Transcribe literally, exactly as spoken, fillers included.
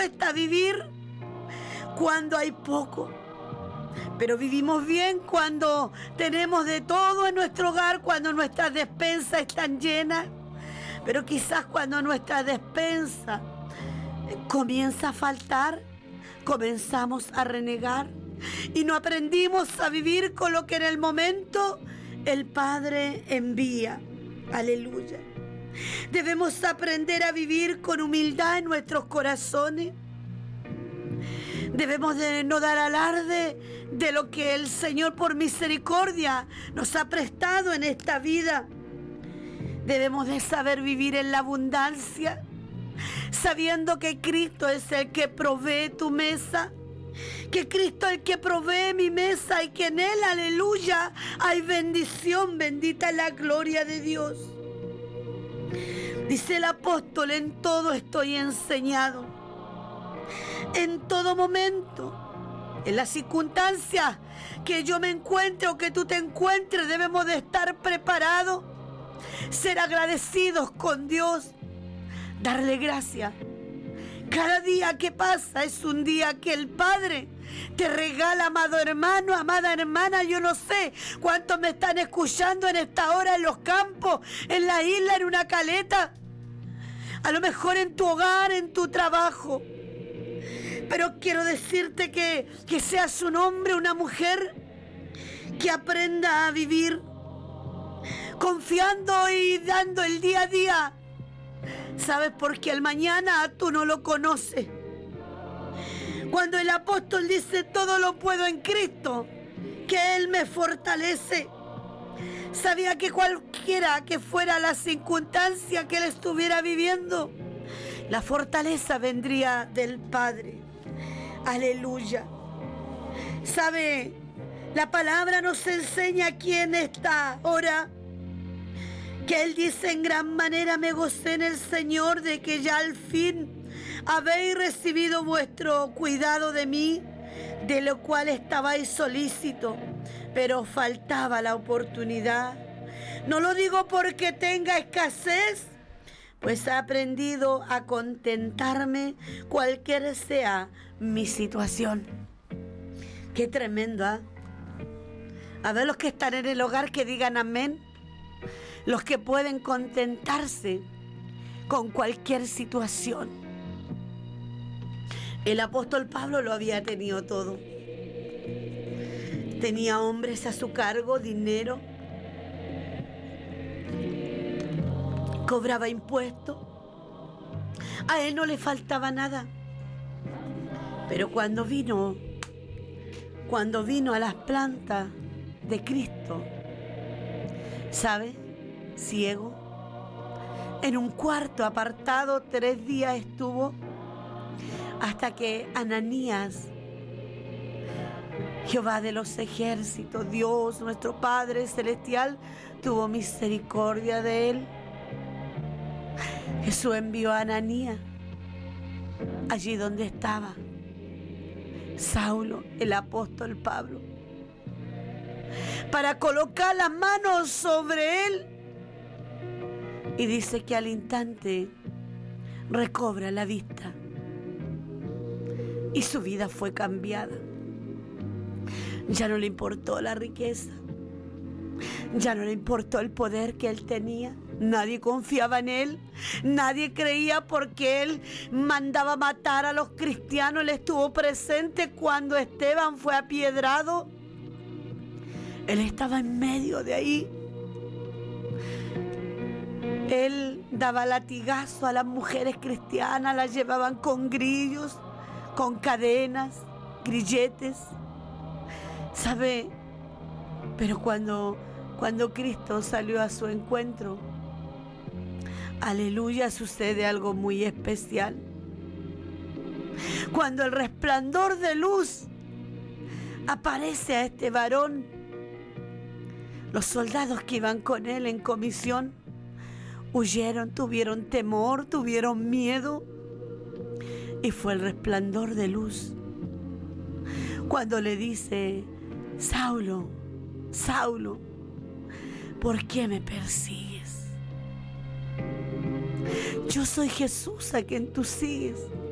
cuesta vivir cuando hay poco. Pero vivimos bien cuando tenemos de todo en nuestro hogar, cuando nuestras despensas están llenas. Pero quizás cuando nuestra despensa comienza a faltar, comenzamos a renegar y no aprendimos a vivir con lo que en el momento el Padre envía. Aleluya. Debemos aprender a vivir con humildad en nuestros corazones. Debemos de no dar alarde de lo que el Señor por misericordia nos ha prestado en esta vida. Debemos de saber vivir en la abundancia, sabiendo que Cristo es el que provee tu mesa, que Cristo es el que provee mi mesa y que en Él, aleluya, hay bendición. Bendita la gloria de Dios. Dice el apóstol: en todo estoy enseñado, en todo momento, en las circunstancias que yo me encuentre o que tú te encuentres, debemos de estar preparados, ser agradecidos con Dios, darle gracias. Cada día que pasa es un día que el Padre te regala, amado hermano, amada hermana. Yo no sé cuántos me están escuchando en esta hora en los campos, en la isla, en una caleta, a lo mejor en tu hogar, en tu trabajo. Pero quiero decirte que, que seas un hombre, una mujer que aprenda a vivir confiando y dando el día a día. ¿Sabes? Porque el mañana tú no lo conoces. Cuando el apóstol dice: todo lo puedo en Cristo, que Él me fortalece, sabía que cualquiera que fuera la circunstancia que él estuviera viviendo, la fortaleza vendría del Padre. Aleluya. ¿Sabe? La palabra nos enseña aquí en esta hora que Él dice: en gran manera me gocé en el Señor de que ya al fin habéis recibido vuestro cuidado de mí, de lo cual estabais solícito, pero faltaba la oportunidad. No lo digo porque tenga escasez, pues he aprendido a contentarme cualquiera sea mi situación. Qué tremendo, ¿eh? A ver los que están en el hogar que digan amén. Los que pueden contentarse con cualquier situación. El apóstol Pablo lo había tenido todo. Tenía hombres a su cargo, dinero, cobraba impuestos, a él no le faltaba nada. Pero cuando vino, cuando vino a las plantas de Cristo, ¿sabe? Ciego, en un cuarto apartado, tres días estuvo, hasta que Ananías, Jehová de los ejércitos, Dios, nuestro Padre Celestial, tuvo misericordia de él. Jesús envió a Ananías allí donde estaba Saulo, el apóstol Pablo, para colocar las manos sobre él. Y dice que al instante recobra la vista y su vida fue cambiada. Ya no le importó la riqueza, ya no le importó el poder que él tenía. Nadie confiaba en él, nadie creía porque él mandaba matar a los cristianos. Él estuvo presente cuando Esteban fue apiedrado. Él estaba en medio de ahí. Él daba latigazo a las mujeres cristianas, las llevaban con grillos, con cadenas, grilletes. ¿Sabe? Pero cuando, cuando Cristo salió a su encuentro, aleluya, sucede algo muy especial. Cuando el resplandor de luz aparece a este varón, los soldados que iban con él en comisión huyeron, tuvieron temor, tuvieron miedo. Y fue el resplandor de luz cuando le dice: Saulo, Saulo, ¿por qué me persigues? Yo soy Jesús a quien tú sigues.